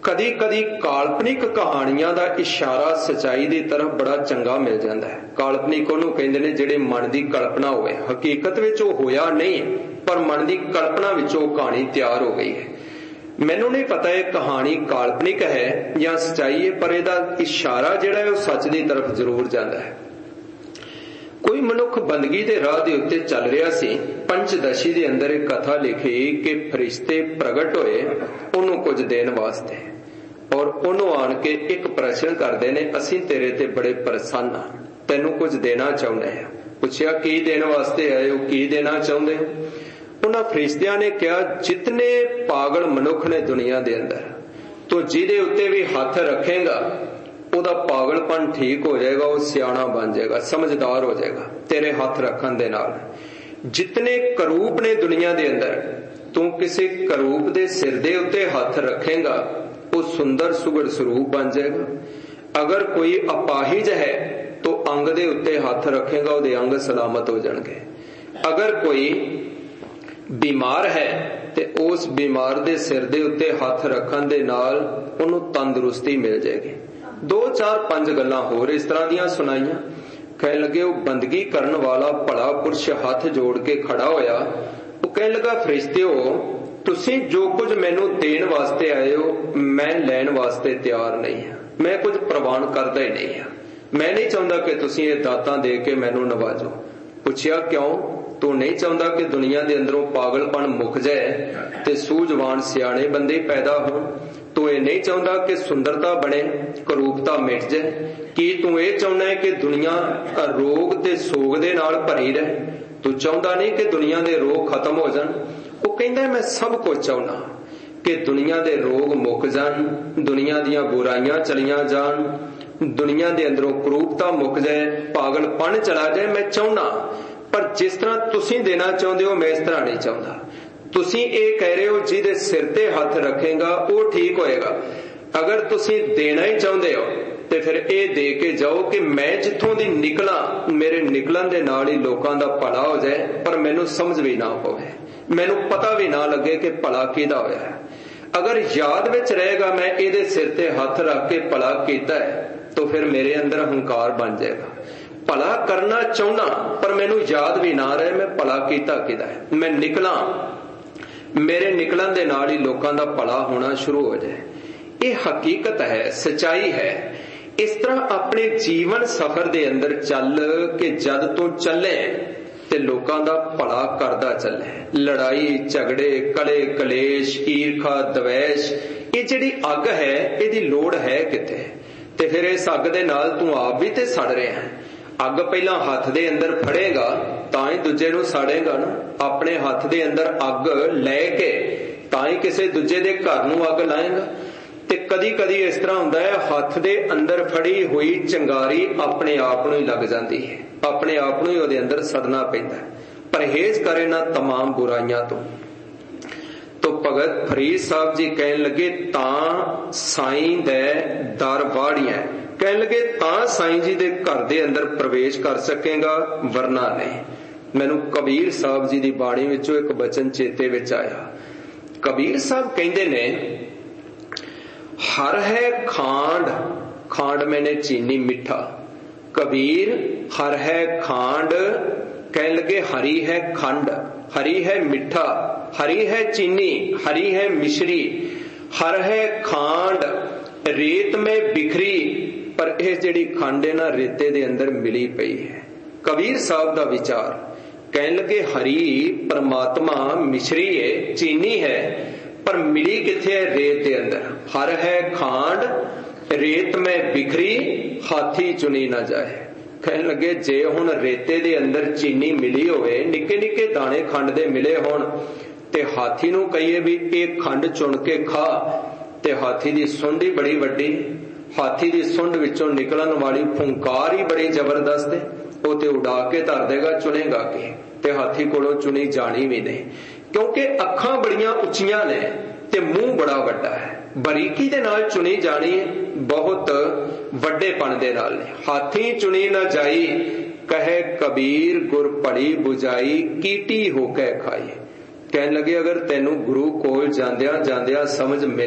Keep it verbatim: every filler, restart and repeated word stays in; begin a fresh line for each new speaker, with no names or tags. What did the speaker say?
कदी कदी काल्पनिक कहानियां दा इशारा सच्चाई दी तरफ बड़ा चंगा मिल जाता है। काल्पनिक उहनूं कहिंदे ने जिहड़े मन दी कल्पना होवे, हकीकत विच ओह होया नहीं पर मन दी कल्पना विच ओह कहानी तैयार हो गई है। मैनूं नहीं पता ये कहानी काल्पनिक है या सच्चाई है, पर इहदा इशारा जिहड़ा है ओह सच दी तरफ जरूर जाता है। कोई मनुख बंदगी दे राह दे उत्ते चल रहा सी। पंचदशी दे अंदर एक कथा लिखी कि फरिश्ते प्रगट होए उन्होंने कुछ देन वास्ते, और उन्होंने आन के एक प्रश्न करते ने, असीं तेरे ते बड़े प्रसन्न हां, तैनूं कुछ देना चाहुंदे हां। पुछया की देन वास्ते आए हो, की देना चाहुंदे हो? उन्हां फरिश्तियां ने कहा, जितने पागल मनुख ने दुनिया दे अंदर, तो जिहदे उत्ते भी हथ रखेगा ਉਹਦਾ पागलपन ठीक हो जाएगा, वो सियाणा बन जाएगा, समझदार हो जाएगा तेरे हाथ रखन दे नाल। जितने करूप ने दुनिया दे अंदर, तू किसी करूप दे सिर दे उत्ते हाथ रखेगा वो सुंदर सुगड़ स्वरूप बन जाएगा। अगर कोई अपाहिज है तो अंग दे उत्ते हाथ रखेगा ਉਹਦੇ अंग सलामत हो जाएंगे। अगर कोई बीमार है ते उस बीमार दे सिर दे उत्ते हाथ रखन दे नाल ਉਹਨੂੰ तंदुरुस्ती मिल जाएगी। दो चार पंज गल्लां होर इस तरह दियां सुनाइयां। कहन लगे वो बंदगी करन वाला भला पुरुष हाथ जोड़ के खड़ा होया, वो कहन लगा, फरिश्तेओ तुसीं जो कुछ मैनू देन वास्ते आए हो मैं लैण वास्ते तैयार नहीं हां, मैं कुछ प्रवान करदा ही नहीं हां, मैं नहीं चाहुंदा कि तुसीं ये दातां दे के मैनू नवाजो। पुछया क्यों? तू नहीं चाहुंदा कि दुनिया दे अंदरों पागलपन मुक जाए ते सूझवान सियाणे बंदे पैदा होण? तू ये नहीं चाहुंदा कि सुंदरता बने, करूपता मिट जाए? की तू ये चाहुंदा है कि दुनिया रोग ते सोग दे नाल भरी रहे? तू चाहुंदा नहीं कि दुनिया दे रोग खत्म हो जान? वो कहंदा मैं सब कुछ चाहुंदा कि दुनिया दे रोग मुक जान, दुनिया दियां बुराइयां चलियां जान, दुनिया दे अंदरों करूपता मुक जाए, पागलपन चला जाए, मैं चाहुंदा। पर जिस तरह तुसीं देना चाहुंदे हो मैं इस तरह नहीं चाहुंदा। तुसीं ये कह रहे हो जिहदे सिर ते हथ रखेगा वो ठीक होएगा। अगर तुसीं देना ही चाहुंदे हो ते फिर ये दे के जाओ कि मैं जिथों दी निकला, मेरे निकलन दे नाल ही लोकां दा भला हो जाए, पर मैनूं समझ भी ना पवे, मैनूं पता भी ना लगे कि भला किहदा होया है। अगर याद विच रहेगा मैं इहदे सिर ते हथ रख के भला कीता है तो फिर मेरे अंदर हंकार बन जाएगा। भला करना चाहुंदा पर मैनूं याद भी ना रहे मैं भला कीता किहदा है, मैं निकला, मेरे निकलन दे नाल ही लोकां दा भला होना शुरू हो जाए। ये हकीकत है, सच्चाई है। इस तरह अपने जीवन सफर दे अंदर चल के जद तू चले ते लोकां दा भला करदा चले। लड़ाई झगड़े कले कलेश ईरखा द्वेष ये जिहड़ी अग है इहदी लोड़ है किते? ते फिर इस अग दे नाल तू आप भी ते सड़ रहा है। अग पहला हाथ दे अंदर फड़ेगा तां ही दूजे नूं साड़ेगा ना। अपने हाथ दे अंदर अग लैके तां ही किसी दूजे दे घर नूं अग लाएगा। ते कदी कदी इस तरह हुंदा है हाथ दे अंदर फड़ी हुई चिंगारी अपने आप नूं ही लग जाती है, अपने आप नूं ही उहदे अंदर सड़ना पैंदा है। परहेज करे ना तमाम बुराइयां तो। तो भगत फरीद साहब जी कहन लगे तां साईं दे दर वाड़ियां, कहन लगे तां साईं जी दे घर दे अंदर प्रवेश कर सकेगा वरना नहीं। मैनूं कबीर साहब जी दी बाणी विचों एक बचन चेते विच आया। कबीर साहब कहंदे ने हर है खांड, खांड मैंने चीनी मिठा। कबीर हर है खांड, कहने लगे हरी है खंड, हरी है मिठा, हरी है चीनी, हरी है मिश्री, हर है खांड रेत में बिखरी। पर यह जिहड़ी खंड है ना रेते दे अंदर मिली पई है। कबीर साहब दा विचार कहने लगे हरी परमात्मा मिश्री है, चीनी है, पर मिली किथे है? रेत दे अंदर। हर है खांड रेत में बिखरी, हाथी चुनी ना जाए। कहने लगे जे हुण रेते दे अंदर चीनी मिली होवे, निके निके दाने खंड दे मिले होण ते हाथी नूं कहिए भी एक खंड चुन के खा, ते हाथी दी सुंड ही बड़ी वड्डी, हाथी दी सुंड विचों निकलन वाली फुंकार ही बड़ी जबरदस्त है। वो ते उड़ा के धर देगा, चुनेगा की? ते हाथी कोलों चुनी जानी भी नहीं, क्योंकि अखां बड़ियां उच्चियां ने ते मुंह बड़ा वड्डा है। बरीकी दे नाल चुनी जानी बहुत वड्डेपन दे नाल। हाथी चुनी न जाई, कहे कबीर गुर पड़ी बुझाई, कीटी होके खाई। कहने लगे अगर तेनू गुरु कोल जांदियां जांदियां समझ मिल